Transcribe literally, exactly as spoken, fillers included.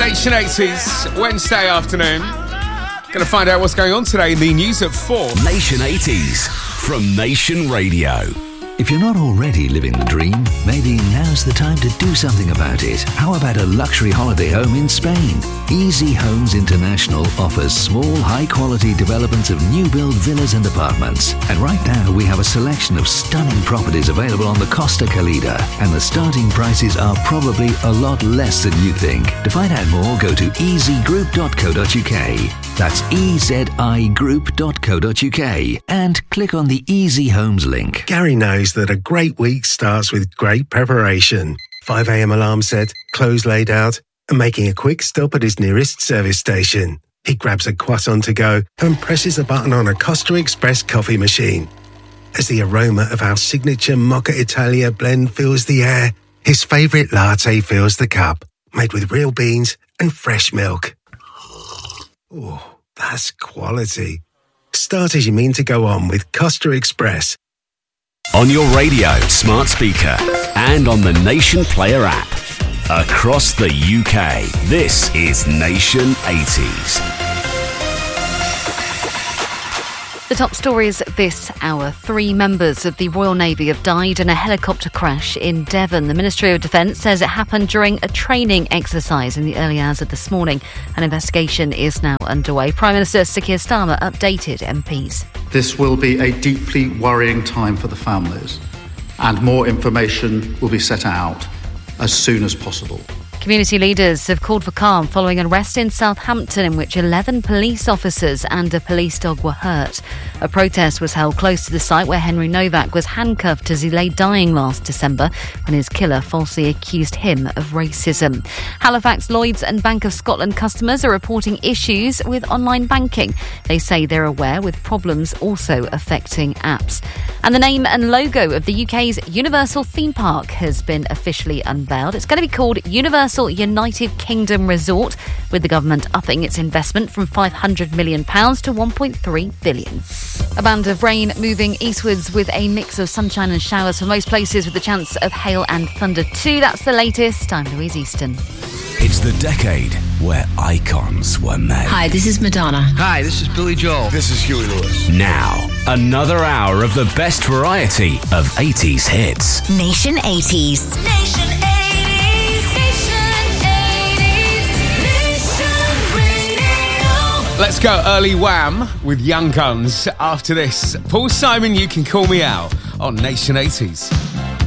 Nation eighties, Wednesday afternoon. Going to find out what's going on today in the news at four. Nation eighties from Nation Radio. If you're not already living the dream, maybe now's the time to do something about it. How about a luxury holiday home in Spain? Easy Homes International offers small, high-quality developments of new-build villas and apartments. And right now, we have a selection of stunning properties available on the Costa Calida. And the starting prices are probably a lot less than you think. To find out more, go to easy group dot co dot uk. That's e z i group dot co dot uk. And click on the Easy Homes link. Gary knows that a great week starts with great preparation. five a.m. alarm set, clothes laid out, and making a quick stop at his nearest service station. He grabs a croissant to go and presses a button on a Costa Express coffee machine. As the aroma of our signature Mocha Italia blend fills the air, his favourite latte fills the cup, made with real beans and fresh milk. Oh, that's quality. Start as you mean to go on with Costa Express. On your radio, smart speaker, and on the Nation Player app. Across the U K, this is Nation eighties. The top stories this hour. Three members of the Royal Navy have died in a helicopter crash in Devon. The Ministry of Defence says it happened during a training exercise in the early hours of this morning. An investigation is now underway. Prime Minister Sir Keir Starmer updated M Ps. This will be a deeply worrying time for the families, and more information will be set out as soon as possible. Community leaders have called for calm following an arrest in Southampton in which eleven police officers and a police dog were hurt. A protest was held close to the site where Henry Novak was handcuffed as he lay dying last December when his killer falsely accused him of racism. Halifax, Lloyds and Bank of Scotland customers are reporting issues with online banking. They say they're aware with problems also affecting apps. And the name and logo of the U K's Universal theme park has been officially unveiled. It's going to be called Universal United Kingdom Resort, with the government upping its investment from five hundred million pounds to one point three billion pounds. A band of rain moving eastwards with a mix of sunshine and showers for most places, with the chance of hail and thunder too. That's the latest. I'm Louise Easton. It's the decade where icons were made. Hi, this is Madonna. Hi, this is Billy Joel. This is Huey Lewis. Now, another hour of the best variety of eighties hits. Nation eighties. Nation eighties. Nation eighties. Nation Radio. Let's go early Wham with Young Guns. After this, Paul Simon, You Can Call Me Out on Nation eighties.